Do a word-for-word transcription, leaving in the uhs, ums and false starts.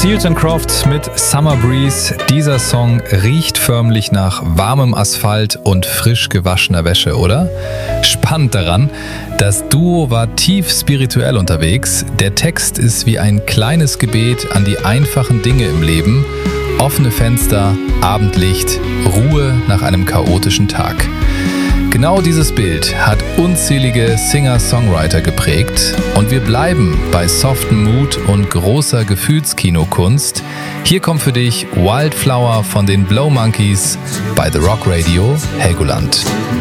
Seals and Croft mit Summer Breeze. Dieser Song riecht förmlich nach warmem Asphalt und frisch gewaschener Wäsche, oder? Spannend daran, das Duo war tief spirituell unterwegs. Der Text ist wie ein kleines Gebet an die einfachen Dinge im Leben. Offene Fenster, Abendlicht, Ruhe nach einem chaotischen Tag. Genau dieses Bild hat unzählige Singer-Songwriter geprägt und wir bleiben bei softem Mut und großer Gefühlskinokunst. Hier kommt für dich Wildflower von den Blow Monkeys bei The Rock Radio Helgoland.